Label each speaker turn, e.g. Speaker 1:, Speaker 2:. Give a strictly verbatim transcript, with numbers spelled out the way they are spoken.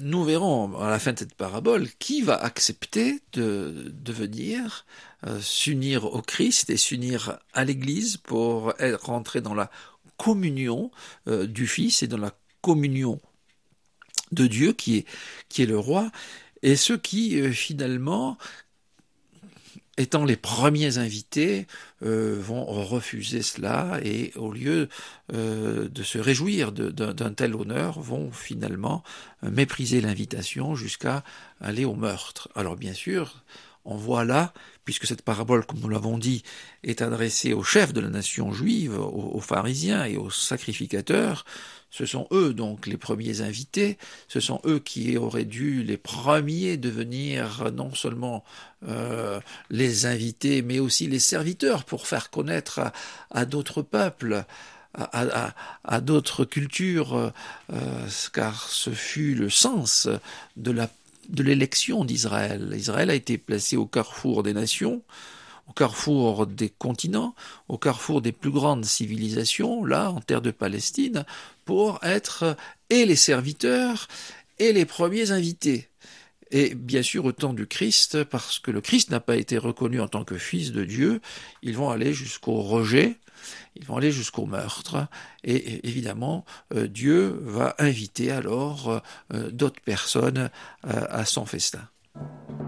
Speaker 1: nous verrons à la fin de cette parabole qui va accepter de devenir, euh, s'unir au Christ et s'unir à l'Église pour être, rentrer dans la communion euh, du Fils et dans la communion de Dieu qui est, qui est le roi, et ceux qui euh, finalement, étant les premiers invités, euh, vont refuser cela et au lieu euh, de se réjouir de, d'un, d'un tel honneur, vont finalement euh, mépriser l'invitation jusqu'à aller au meurtre. Alors bien sûr, on voit là, puisque cette parabole, comme nous l'avons dit, est adressée aux chefs de la nation juive, aux, aux pharisiens et aux sacrificateurs, ce sont eux donc les premiers invités, ce sont eux qui auraient dû les premiers devenir non seulement euh, les invités, mais aussi les serviteurs pour faire connaître à, à d'autres peuples, à, à, à d'autres cultures, euh, car ce fut le sens de la de l'élection d'Israël. Israël a été placé au carrefour des nations, au carrefour des continents, au carrefour des plus grandes civilisations, là, en terre de Palestine, pour être et les serviteurs et les premiers invités. Et bien sûr au temps du Christ, parce que le Christ n'a pas été reconnu en tant que fils de Dieu, ils vont aller jusqu'au rejet, ils vont aller jusqu'au meurtre, et évidemment euh, Dieu va inviter alors euh, d'autres personnes euh, à son festin.